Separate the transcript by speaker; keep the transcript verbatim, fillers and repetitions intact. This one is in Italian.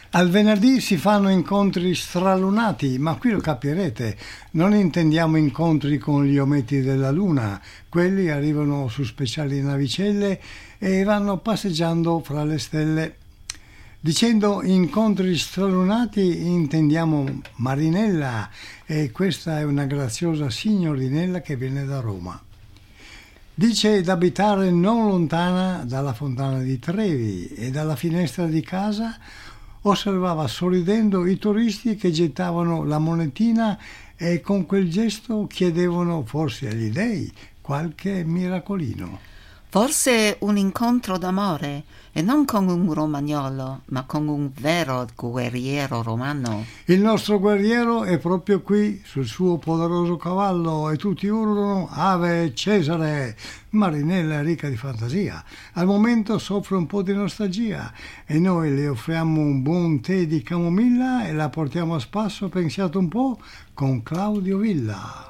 Speaker 1: Al venerdì si fanno incontri stralunati, ma qui lo capirete, non intendiamo incontri con gli ometti della luna, quelli arrivano su speciali navicelle e vanno passeggiando fra le stelle. Dicendo incontri stralunati intendiamo Marinella, e questa è una graziosa signorinella che viene da Roma. Dice d'abitare non lontana dalla fontana di Trevi e dalla finestra di casa osservava sorridendo i turisti che gettavano la monetina e con quel gesto chiedevano forse agli dei qualche miracolino.
Speaker 2: Forse un incontro d'amore, e non con un romagnolo, ma con un vero guerriero romano.
Speaker 1: Il nostro guerriero è proprio qui, sul suo poderoso cavallo, e tutti urlano Ave Cesare! Marinella è ricca di fantasia. Al momento soffre un po' di nostalgia e noi le offriamo un buon tè di camomilla e la portiamo a spasso, pensiate un po', con Claudio Villa.